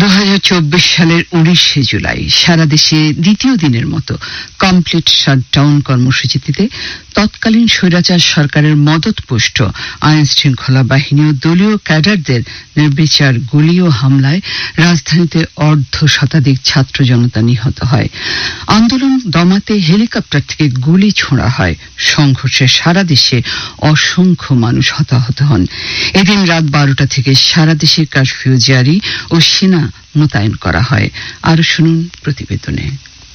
2024 সালের 19 জুলাই সারা দেশে দ্বিতীয় দিনের মতো কমপ্লিট শাটডাউন কর্মসূচিতে তৎকালীন স্বৈরাচার সরকারের মদতপুষ্ট আইন শৃঙ্খলা বাহিনী ও দলীয় ক্যাডারদের নির্বিচার গুলি ও হামলায় রাজধানীতে অর্ধশতাধিক ছাত্র জনতা নিহত হয়। আন্দোলন দমাতে হেলিকপ্টার থেকে গুলি ছোঁড়া হয়। সংঘর্ষে সারা দেশে অসংখ্য মানুষ হতাহত হন। এদিন রাত 12টা থেকে সারা দেশে কারফিউ জারি ও সেনা মোতায়েন করা হয়। আর শুনুন প্রতিবেদনে।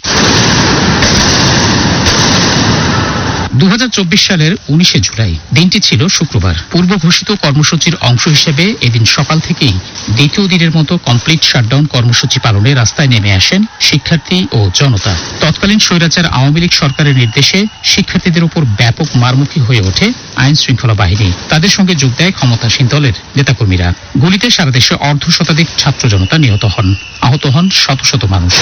2024 সালের 19 জুলাই দিনটি ছিল শুক্রবার। পূর্ব ঘোষিত কর্মসূচির অংশ হিসেবে এদিন সকাল থেকেই দ্বিতীয় দিনের মতো কমপ্লিট শাটডাউন কর্মসূচি পালনে রাস্তায় নেমে আসেন শিক্ষার্থী ও জনতা। তৎকালীন স্বৈরাচার আওয়ামী লীগ সরকারের নির্দেশে শিক্ষার্থীদের উপর ব্যাপক মারমুখী হয়ে ওঠে আইন শৃঙ্খলা বাহিনী। তাদের সঙ্গে যোগ দেয় ক্ষমতাসীন দলের নেতাকর্মীরা। গুলিতে সারা দেশে অর্ধশতাধিক ছাত্র জনতা নিহত হন, আহত হন শত শত মানুষ।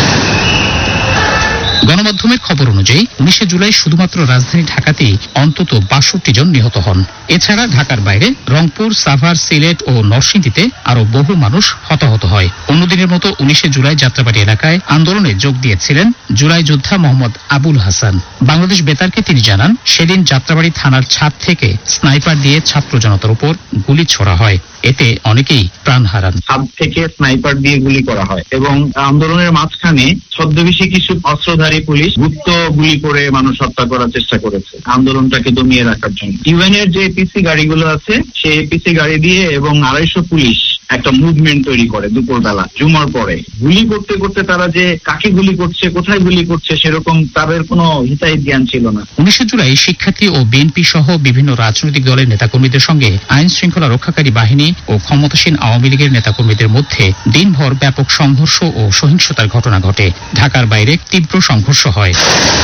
গণমাধ্যমের খবর অনুযায়ী 19 জুলাই শুধুমাত্র রাজধানী ঢাকাতেই অন্তত 62 জন নিহত হন। এছাড়া ঢাকার বাইরে রংপুর, সাভার, সিলেট ও নরসিংদীতে আরো বহু মানুষ হতাহত হয়। অন্যদিনের মতো 19 জুলাই যাত্রাবাড়ি এলাকায় আন্দোলনে যোগ দিয়েছিলেন জুলাই যোদ্ধা মোহাম্মদ আবুল হাসান। বাংলাদেশ বেতারকে তিনি জানান, সেদিন যাত্রাবাড়ি থানার ছাদ থেকে স্নাইপার দিয়ে ছাত্র জনতার উপর গুলি ছোড়া হয়। এতে অনেকেই প্রাণ হারান। ছাদ থেকে স্নাইপার দিয়ে গুলি করা হয় এবং আন্দোলনের মাঝখানে ছদ্মবেশী কিছু অস্ত্রধারী পুলিশ গুপ্ত গুলি করে মানুষ হত্যা করার চেষ্টা করেছে আন্দোলনটাকে দমিয়ে রাখার জন্য। ইউএনের যে পিসি গাড়িগুলো আছে সেই পিসি গাড়ি দিয়ে এবং 250 পুলিশ একটা মুভমেন্ট তৈরি করে দুপুরবেলা জুমার পরে। গুলি করতে করতে তারা যে কাকে গুলি করছে, কোথায় গুলি করছে সেরকম তাদের কোনো হিতাহিত জ্ঞান ছিল না। 19 জুলাই শিক্ষার্থী ও বিএনপি সহ বিভিন্ন রাজনৈতিক দলের নেতাকর্মীদের সঙ্গে আইন শৃঙ্খলা রক্ষাকারী বাহিনী ও ক্ষমতাসীন আওয়ামী লীগের নেতাকর্মীদের মধ্যে দিনভর ব্যাপক সংঘর্ষ ও সহিংসতার ঘটনা ঘটে। ঢাকার বাইরে তীব্র সংঘর্ষ হয়।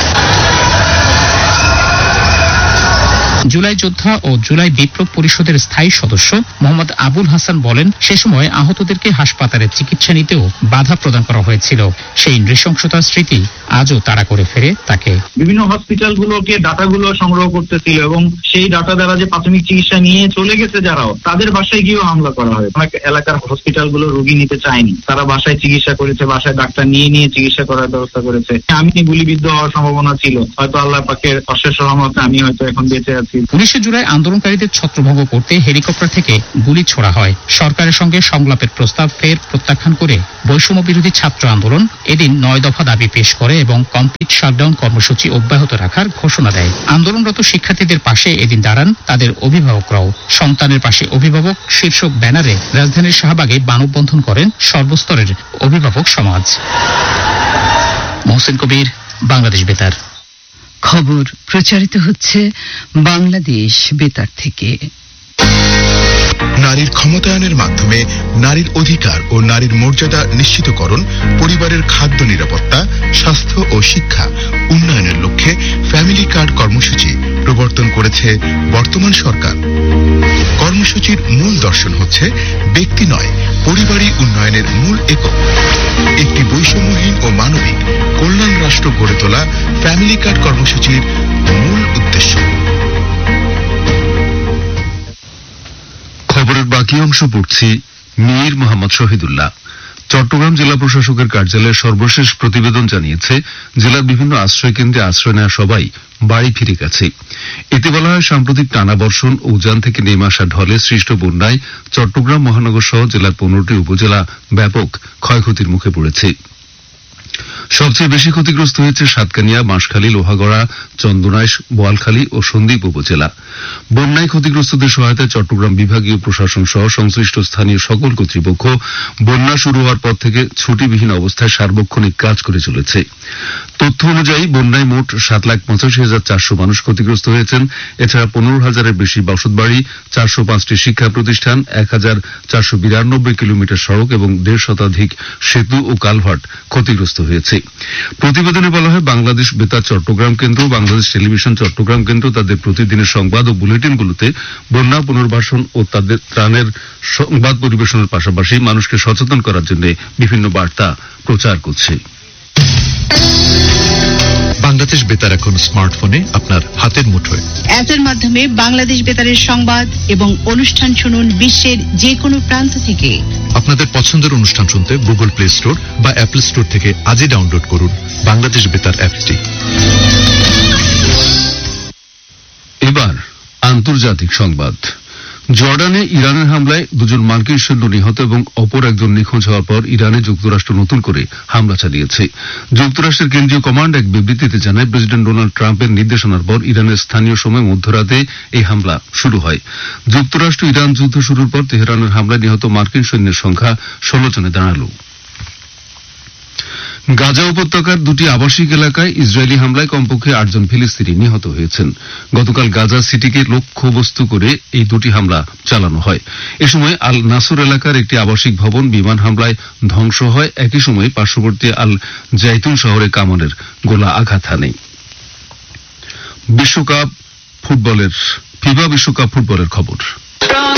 জুলাই যোদ্ধা ও জুলাই বিপ্লব পরিষদের স্থায়ী সদস্য মোহাম্মদ আবুল হাসান বলেন, সে সময় আহতদেরকে হাসপাতালে চিকিৎসা নিতেও বাধা প্রদান করা হয়েছিল। সেই নৃশংসতার স্মৃতি আজও তাড়া করে ফেরে তাকে। বিভিন্ন হসপিটালগুলোকে ডাটাগুলো সংগ্রহ করতেছিল এবং সেই ডাটা দ্বারা যে প্রাথমিক চিকিৎসা নিয়ে চলে গেছে যারাও, তাদের বাসায় গিয়েও হামলা করা হয়। অনেক এলাকার হসপিটালগুলো রোগী নিতে চায়নি, তারা বাসায় চিকিৎসা করেছে, বাসায় ডাক্তার নিয়ে চিকিৎসা করার ব্যবস্থা করেছে। আমি গুলিবিদ্ধ হওয়ার সম্ভাবনা ছিল, হয়তো আল্লাহ পাকের অশেষ রহমতে আমি হয়তো এখন বেঁচে আছি। 19 জুলাই আন্দোলনকারীদের ছত্রভঙ্গ করতে হেলিকপ্টার থেকে গুলি ছোড়া হয়। সরকারের সঙ্গে সংলাপের প্রস্তাব ফের প্রত্যাখ্যান করে বৈষম্য বিরোধী ছাত্র আন্দোলন এদিন 9 দফা দাবি পেশ করে এবং কমপ্লিট শাটডাউন কর্মসূচি অব্যাহত রাখার ঘোষণা দেয়। আন্দোলনরত শিক্ষার্থীদের পাশে এদিন দাঁড়ান তাদের অভিভাবকরাও। সন্তানের পাশে অভিভাবক শীর্ষক ব্যানারে রাজধানীর শাহবাগে মানববন্ধন করেন সর্বস্তরের অভিভাবক সমাজ। মহসিন কবির, বাংলাদেশ বেতার। খবর প্রচারিত হচ্ছে বাংলাদেশ বেতার থেকে। নারীর ক্ষমতায়নের মাধ্যমে নারীর অধিকার ও নারীর মর্যাদা নিশ্চিতকরণ, পরিবারের খাদ্য নিরাপত্তা, স্বাস্থ্য ও শিক্ষা উন্নয়নের লক্ষ্যে ফ্যামিলি কার্ড কর্মসূচি প্রবর্তন করেছে বর্তমান সরকার। কর্মসূচির মূল দর্শন হচ্ছে ব্যক্তি নয়, পরিবারই উন্নয়নের মূল একক। একটি বৈষম্যহীন ও মানবিক কল্যাণ রাষ্ট্র গড়ে তোলা ফ্যামিলি কার্ড কর্মসূচির মূল উদ্দেশ্য। খবরের বাকি অংশ পড়ছি মীর মোহাম্মদ শহীদুল্লাহ। চট্টগ্রাম জেলা প্রশাসকের কার্যালয়ের সর্বশেষ প্রতিবেদন জানিয়েছে, জেলার বিভিন্ন আশ্রয় কেন্দ্রে আশ্রয় নেওয়া সবাই বাড়ি ফিরে গেছে। এতে বলা হয়, সাম্প্রতিক টানা বর্ষণ ও উজান থেকে নেমে আসা ঢলে সৃষ্ট বন্যায় চট্টগ্রাম মহানগর সহ জেলার 15টি উপজেলা ব্যাপক ক্ষয়ক্ষতির মুখে পড়েছে। সবচেয়ে বেশি ক্ষতিগ্রস্ত হয়েছে সাতকানিয়া, বাঁশখালী, লোহাগড়া, চন্দনাইশ, বোয়ালখালী ও সন্দ্বীপ উপজেলা। বন্যায় ক্ষতিগ্রস্তদের সহায়তায় চট্টগ্রাম বিভাগীয় প্রশাসন সহ সংশ্লিষ্ট স্থানীয় সকল কর্তৃপক্ষ বন্যা শুরু হওয়ার পর থেকে ছুটিবিহীন অবস্থায় সার্বক্ষণিক কাজ করে চলেছে। তথ্য অনুযায়ী বন্যায় মোট 7,85,400 মানুষ ক্ষতিগ্রস্ত হয়েছেন। এছাড়া 15,000-এর বেশি বসতবাড়ি, 405টি শিক্ষা প্রতিষ্ঠান, 1,492 কিলোমিটার সড়ক এবং 1.5 শতাধিক সেতু ও কালভার্ট ক্ষতিগ্রস্ত হয়েছে। প্রতিবেদনে বলা হয়, বাংলাদেশ বেতার চট্টগ্রাম কেন্দ্র, বাংলাদেশ টেলিভিশন চট্টগ্রাম কেন্দ্র তাদের প্রতিদিনের সংবাদ ও বুলেটিনগুলোতে বন্যা পুনর্বাসন ও তাদের ত্রাণের সংবাদ পরিবেশনের পাশাপাশি মানুষকে সচেতন করার জন্য বিভিন্ন বার্তা প্রচার করছে। বাংলাদেশ বেতার এখন স্মার্টফোনে আপনার হাতের মুঠোয়। অ্যাপের মাধ্যমে বাংলাদেশ বেতারের সংবাদ এবং অনুষ্ঠান শুনুন বিশ্বের যে কোনো প্রান্ত থেকে। আপনাদের পছন্দের অনুষ্ঠান শুনতে গুগল প্লে স্টোর বা অ্যাপল স্টোর থেকে আজই ডাউনলোড করুন বাংলাদেশ বেতার অ্যাপটি। এবার আন্তর্জাতিক সংবাদ। জর্ডানে ইরানের হামলায় 2 মার্কিন সৈন্য নিহত এবং অপর একজন নিখোঁজ হওয়ার পর ইরানে যুক্তরাষ্ট্র নতুন করে হামলা চালিয়েছে। যুক্তরাষ্ট্রের কেন্দ্রীয় কমান্ড এক বিবৃতিতে জানায়, প্রেসিডেন্ট ডোনাল্ড ট্রাম্পের নির্দেশনার পর ইরানের স্থানীয় সময় মধ্যরাতে এই হামলা শুরু হয়। যুক্তরাষ্ট্র ইরান যুদ্ধ শুরুর পর তেহরানের হামলায় নিহত মার্কিন সৈন্যের সংখ্যা 16 জনে দাঁড়াল। গাজা উপত্যকার 2টি আবাসিক এলাকায় ইসরায়েলি হামলায় কমপক্ষে 8 জন ফিলিস্তিনি নিহত হয়েছেন। গতকাল গাজা সিটিকে লক্ষ্যবস্তু করে এই 2টি হামলা চালানো হয়। এ সময় আল নাসর এলাকার একটি আবাসিক ভবন বিমান হামলায় ধ্বংস হয়। একই সময় পার্শ্ববর্তী আল জাইতুন শহরে কামানের গোলা আঘাত হানে। ফিফা বিশ্বকাপ ফুটবলের খবর।